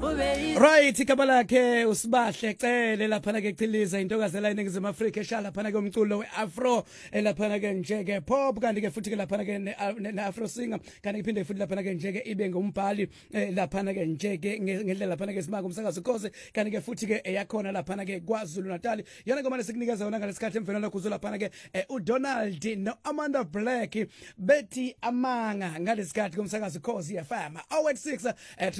Right, igama lakhe usibahle cele lapha ke Chiliza intokazi la iningizimu Afrika eshala lapha ke umculo weAfro lapha ke nje ke pop kanti ke futhi ke lapha ke neAfro singer kanti iphinde futhi lapha ke nje ke ibe ngumbhali lapha ke nje ke ngendlela lapha ke simaka umsakazo Khosi kanti ke futhi ke eyakhona lapha ke KwaZulu Natal yona ngoma lesikunikeza yona ngalesikhathi emvelo lokuzwe lapha ke uDonald no Amanda Black bethi amanga ngalesikhathi kumsakazo Khosi FM 086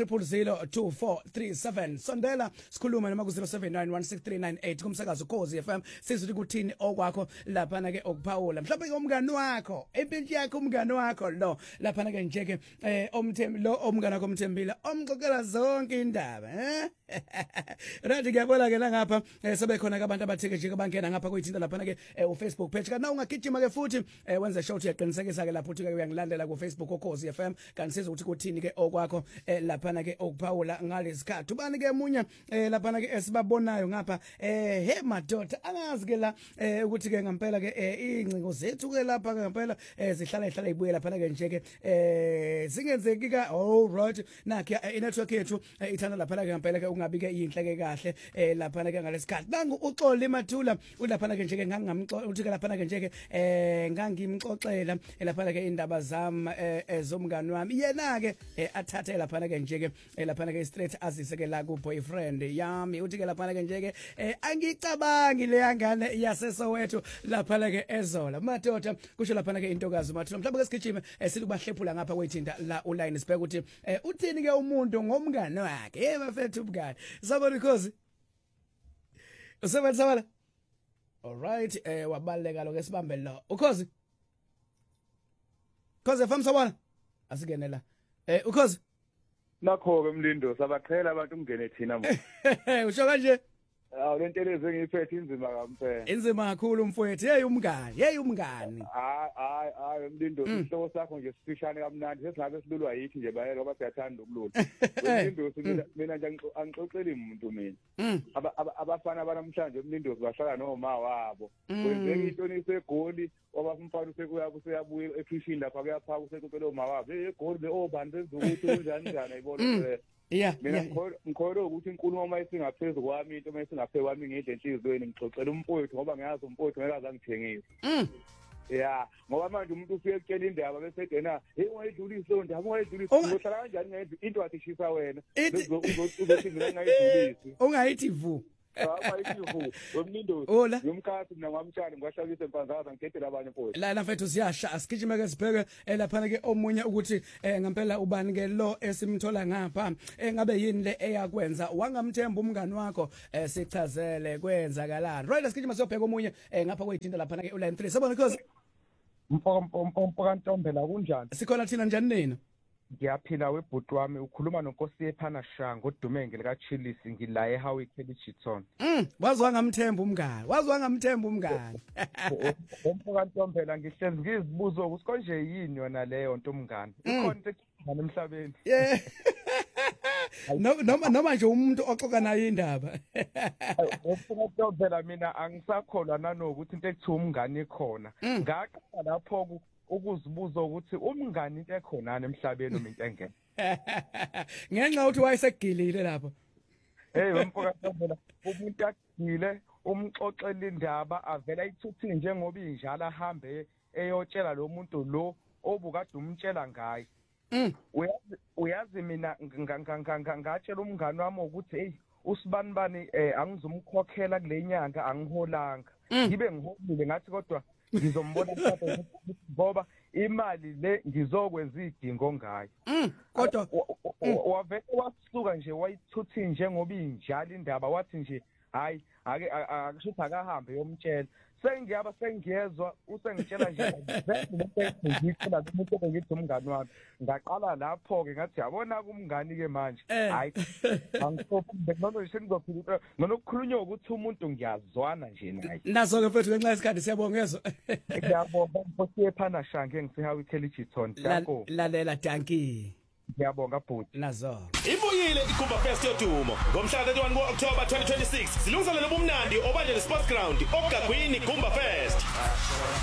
0002437 sondela sikhuluma noma ku 07916398 kumsakazo Khosi FM sizothi kuthini okwakho lapha ke okuphawula mhlawumbe ke umngani wakho impilo yakho umngani wakho lo lapha ke nje ke omthembi lo omngani wakho omthembile omxoxela zonke indaba Rathi ngiyabona ke la ngapha sebekhona ke abantu abathike nje abangena ngapha kuyithinta lapha ke uFacebook page kana ungagijima ke futhi wenze show uyaqinisekisa ke lapho uthi ke uyangilandela ku Facebook Khosi FM kanti sizokuthi kuthini ke okwakho lapha ke okuphawula ngalesikhathi ubani ke emunye lapha ke esibabonayo ngapha he madoda angazi ke la ukuthi ke ngempela ke ingcingo zethu ke lapha ngempela zihlala ibuye lapha ke nje ke singenzeki ka all right nakhe inetwork yethu ithanda lapha ke ngempela ke ungabi ke inhle ke kahle lapha ke ngalesikhathi nangu uXoli Mathula ulapha ke nje ke ngangamxoxa uthi ke lapha ke nje ke ngangimxoxela lapha ke indaba zami ezomngani wami yena ke athathe lapha ke nje ke lapha ke straight azise ke la ku boyfriend yami uthi ke lapha ke nje ke angicabangi le yangane yasesowethu lapha ke ezola madoda kusho lapha ke intokazi Mathula mhlawumbe ke sigijime sikubahlephula ngapha kwethinta la uline sibheka ukuthi uthini ke umuntu ngomngane wakhe bafethu ubungane sabona Khosi usebenza wala all right wabaleka lo ke sibambe lo uKhosi Khosi FM sabona asikene la uKhosi nakho ke Mlindo sabaqhela abantu umngene thina manje usho kanje lento lezi ngiphethe inzima kampela inzima kakhulu mfowethu umngani hayi Mlindo isihloko sakho nje sifishane kamnandi sesingabe silulwa yithi nje bayeke ngoba siyathanda ukulula Mlindo mina nje angixoxeli umuntu mina abafana abanamhlanje Mlindo bahlala noma wabo kwenzeka into nisegoli obafumfana useyabuya ephishini lapha kuyaphaka usecocela oma wabo egoli beobani bezukuthi kunjani ayibona mina ngikholwa ukuthi inkulumo mayisingaphezulu kwami into mayisingaphe kwami ngidle enhlizweni ngixoxela umfowethu ngoba ngiyazi umfowethu ngeke azangithengisa ngoba manje umuntu ufike ekutshela indaba bese ena ungayidlulisi lo ndaba uzohlala kanjani ngayidlulisa into wathi shisa wena uzothi mina ngayidlulisi ungayithi vu wemlindo yomkhathi mina ngwamtshali ngwashakisa empanzaza ngikhethe abanye mfowethu la mfethu siyasha asigijima ke sibheke lapha ke omunye ukuthi ngempela ubani ke lo esimthola ngapha ngabe yini le eyakwenza wangamthemba umngani wakho sichazele kwenzakalani right asigijima siyobheka omunye ngapha kwethinta lapha ke uline 3 sabona Khosi mpompo kantombela kunjani sikhona thina njani nina ngiyaphila webhuti wami ukhuluma noNkosi ephana Shanga uDumenge lika Chilisi ngila eHowick eLichiton wazwa ngamthemba umngani Mpompo kantombela ngihlezi ngizibuza ukuthi konje yini yona leyo nto umngani ikhona into emhlabeni noma nje umuntu oxoxa naye indaba Mpompo mina angisakholwa nanokuthi into ekuthiwa umngani ikhona ngaqala lapho ukuzibuza ukuthi umngani into ekhonana emhlabeni umuntu engene ngenxa ukuthi wayesegilile lapho Mpompo umuntu agile umxoxela indaba avela ayithuthi njengoba injalo ahambe eyotshela lo muntu lo obukade umtshela ngaye uyazi mina ngatshela umngani wami ukuthi hey usibanibani angizomkhokhela kule nyanga angiholanga ngibe ngiholile ngathi kodwa ngizombona mhlawumbe ngoba imali le ngizokwenza idingo ngayo kodwa wavele wasuka nje wayithuthi njengoba injalo indaba wathi nje hayi akushuthi akahambe yomtshela sengiyezwa usengitshela nje ngicela umuntu ngithi umngani wami ngaqala lapho ke ngathi yabona kumngani ke manje hayi angisophinde noma nje ngizophila ngokukhulunywa ukuthi umuntu ngiyazwana nje naye naso ke mfethu ngenxa yesikhathi siyabongezwa ngiyabonga Nkosi ephana Shanga ngisihawi eLichiton danko lalela danki ngiyabonga bhuti nazo ibuyile iGumba Fest yodumo ngomhla ka-31 ku-October 2026 silungiselele ubumnandi obanje neSports Ground ogagwini Gumba Fest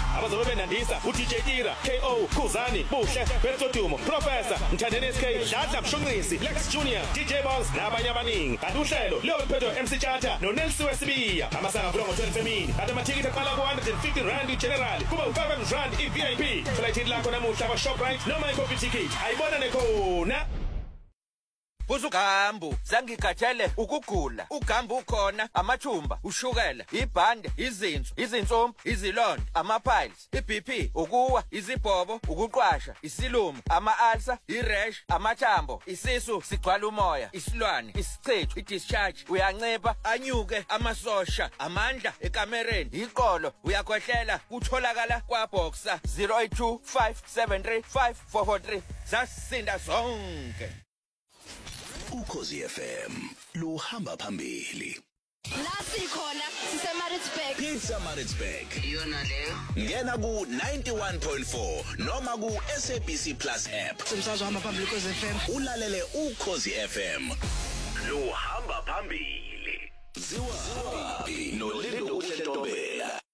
abazobe benandisa uDJ Tira, KO, Khuzani, Buhle, Betsodumo, Professor, Mthandeni SK, Dladla Mshunqisi, Lex Junior, DJ Boss nabanye abaningi. Kanti uhlelo liyophethwe MC Chata noNelson Wesibiya. Amasanga avulwa ngo-12 emini. Kanti amathikiti aqala ku-150 rand i-general. Kuba u-500 rand i-VIP. Thola ithi lakho namuhla kwa-Shoprite noma i-Coffee Ticket. Ayibona nekhona. Uzugambu zangigathele ukugula ugambu ukhona amathumba ushukela ibhande izinso izinsumbu izilonda ama-piles iBP ukuwa izibhobo ukuqwasha isilumo ama-ulcer irash amathambo isisu sigcwala umoya isilwane isicethu i-discharge uyancipha anyuke amasosha amandla ekamereni iqolo uyakhohlela kutholakala kwaBoxer 082 573 5443 zasinda zonke. Ukhozi FM luhamba phambili. Nasi khona siseMaritzburg. Pizza Maritzburg. Iyona leyo. Ngena ku 91.4 noma ku SABC Plus app. Umsakazo hamba phambili Ukhozi FM. Ulalele Ukhozi FM. Luhamba phambili. Ziwa no Lindo Uhlentobela.